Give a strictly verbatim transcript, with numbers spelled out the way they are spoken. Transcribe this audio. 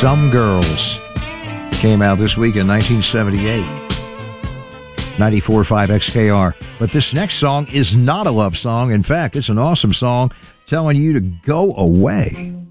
Some Girls. Came out this week in nineteen seventy-eight. ninety-four point five X K R. But this next song is not a love song. In fact, it's an awesome song telling you to go away.